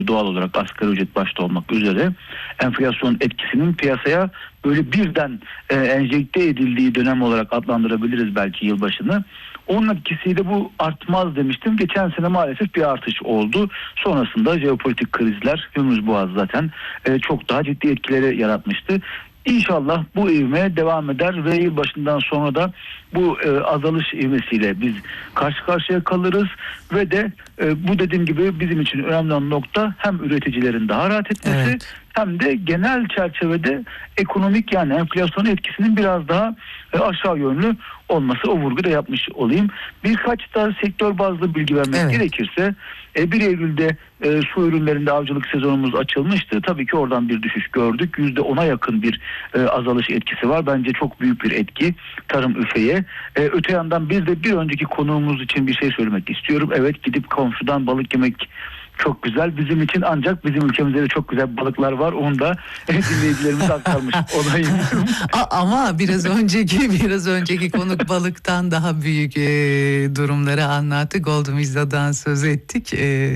Doğal olarak asgari ücret başta olmak üzere enflasyon etkisinin piyasaya böyle birden enjekte edildiği dönem olarak adlandırabiliriz belki yılbaşını. Onun etkisiyle bu artmaz demiştim. Geçen sene maalesef bir artış oldu. Sonrasında jeopolitik krizler, Hürmüz Boğazı zaten çok daha ciddi etkileri yaratmıştı. İnşallah bu ivme devam eder ve yılbaşından sonra da bu azalış ivmesiyle biz karşı karşıya kalırız ve de bu dediğim gibi bizim için önemli olan nokta hem üreticilerin daha rahat etmesi hem de genel çerçevede ekonomik yani enflasyon etkisinin biraz daha aşağı yönlü olması, o vurgu da yapmış olayım. Birkaç da sektör bazlı bilgi vermek gerekirse 1 Eylül'de su ürünlerinde avcılık sezonumuz açılmıştı. Tabii ki oradan bir düşüş gördük. %10'a yakın bir azalış etkisi var. Bence çok büyük bir etki tarım üfeye. Öte yandan bir de bir önceki konuğumuz için bir şey söylemek istiyorum. Evet, gidip komşudan balık yemek çok güzel. Bizim için ancak bizim ülkemizde de çok güzel balıklar var. Onu da dinleyicilerimiz aktarmış olayım. Ama biraz önceki konuk balıktan daha büyük durumları anlattı. Golden Viza'dan söz ettik.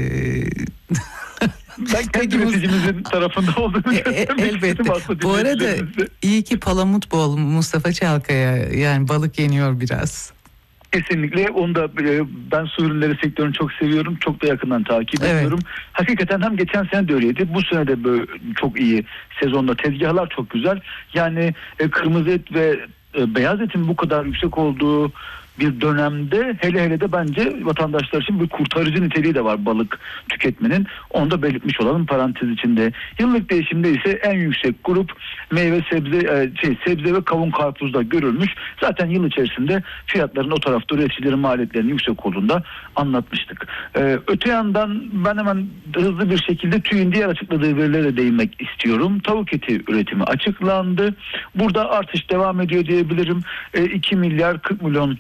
Ben kendi üreticimizin tarafında olduğunu elbette. Bu arada iyi ki palamut bol Mustafa Çalkaya, yani balık yeniyor biraz. Kesinlikle, onu da ben su ürünleri sektörünü çok seviyorum. Çok da yakından takip ediyorum. Hakikaten hem geçen sene de öyleydi. Bu sene de böyle çok iyi sezonda tezgahlar çok güzel. Yani kırmızı et ve beyaz etin bu kadar yüksek olduğu bir dönemde hele de bence vatandaşlar için bir kurtarıcı niteliği de var balık tüketmenin. Onu da belirtmiş olalım parantez içinde. Yıllık değişimde ise en yüksek grup meyve sebze ve kavun karpuzda görülmüş. Zaten yıl içerisinde fiyatların o tarafta üreticilerin maliyetlerinin yüksek olduğunda anlatmıştık. Öte yandan ben hemen hızlı bir şekilde TÜİ'nin diğer açıkladığı verilere değinmek istiyorum. Tavuk eti üretimi açıklandı. Burada artış devam ediyor diyebilirim. 2 milyar 40 milyon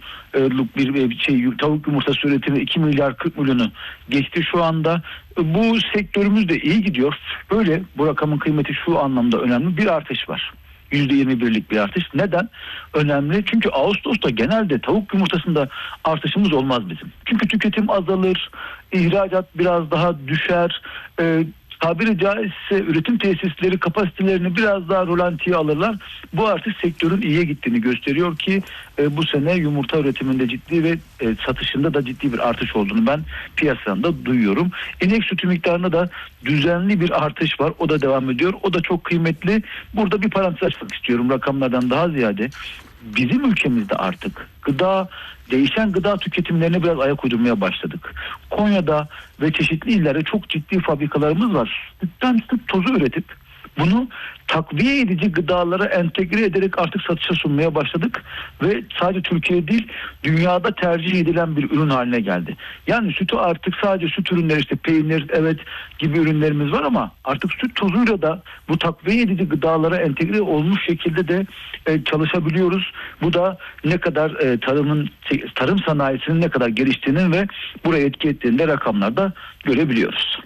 bir tavuk yumurtası üretimi 2 milyar 40 milyonu geçti şu anda. Bu sektörümüz de iyi gidiyor. Böyle bu rakamın kıymeti şu anlamda önemli. Bir artış var. %21'lik bir artış. Neden? Önemli. Çünkü Ağustos'ta genelde tavuk yumurtasında artışımız olmaz bizim. Çünkü tüketim azalır, ihracat biraz daha düşer. Tabiri caizse üretim tesisleri kapasitelerini biraz daha rolantiye alırlar. Bu artış sektörün iyiye gittiğini gösteriyor ki bu sene yumurta üretiminde ciddi ve satışında da ciddi bir artış olduğunu ben piyasada duyuyorum. İnek sütü miktarında da düzenli bir artış var. O da devam ediyor. O da çok kıymetli. Burada bir parantez açmak istiyorum rakamlardan daha ziyade. Bizim ülkemizde artık değişen gıda tüketimlerine biraz ayak uydurmaya başladık. Konya'da ve çeşitli illerde çok ciddi fabrikalarımız var. Sütten süt tozu üretip bunu takviye edici gıdalara entegre ederek artık satışa sunmaya başladık ve sadece Türkiye değil dünyada tercih edilen bir ürün haline geldi. Yani sütü artık sadece süt ürünleri, işte peynir gibi ürünlerimiz var ama artık süt tozuyla da bu takviye edici gıdalara entegre olmuş şekilde de çalışabiliyoruz. Bu da ne kadar tarım sanayisinin ne kadar geliştiğinin ve buraya etki ettiğini de rakamlarda görebiliyoruz.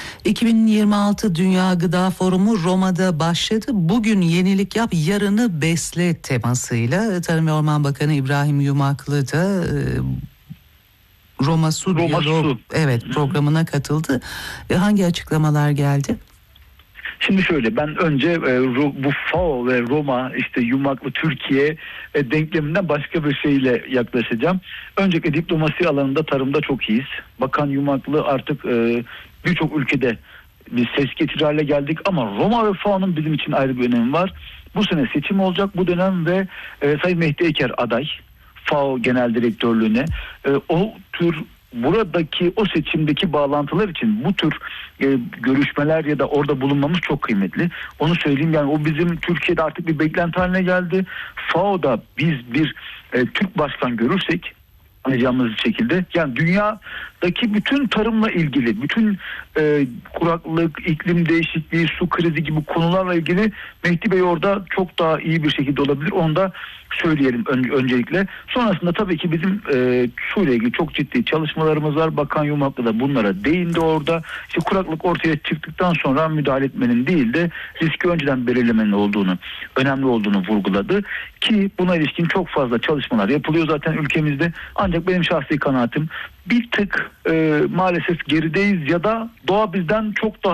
2026 Dünya Gıda Forumu Roma'da başladı. Bugün yenilik yap, yarını besle temasıyla Tarım ve Orman Bakanı İbrahim Yumaklı da Roma Su programına katıldı. Hangi açıklamalar geldi? Şimdi şöyle, ben önce bu FAO ve Roma Yumaklı Türkiye denkleminden başka bir şeyle yaklaşacağım. Öncelikle diplomasi alanında tarımda çok iyiyiz. Bakan Yumaklı artık birçok ülkede biz ses getirir hale geldik ama Roma ve FAO'nun bizim için ayrı bir önemi var. Bu sene seçim olacak bu dönem ve Sayın Mehdi Eker aday FAO Genel Direktörlüğüne. O tür buradaki o seçimdeki bağlantılar için bu tür görüşmeler ya da orada bulunmamız çok kıymetli. Onu söyleyeyim, yani o bizim Türkiye'de artık bir beklenti haline geldi. FAO'da biz bir Türk başkan görürsek anlayacağımız şekilde, yani dünyadaki bütün tarımla ilgili, bütün kuraklık, iklim değişikliği, su krizi gibi konularla ilgili Mehdi Bey orada çok daha iyi bir şekilde olabilir. Onu da söyleyelim öncelikle. Sonrasında tabii ki bizim su ile ilgili çok ciddi çalışmalarımız var. Bakan Yumaklı da bunlara değindi orada. İşte kuraklık ortaya çıktıktan sonra müdahale etmenin değil de riski önceden belirlemenin önemli olduğunu vurguladı. Ki buna ilişkin çok fazla çalışmalar yapılıyor zaten ülkemizde. Ancak benim şahsi kanaatim bir tık maalesef gerideyiz ya da doğa bizden çok daha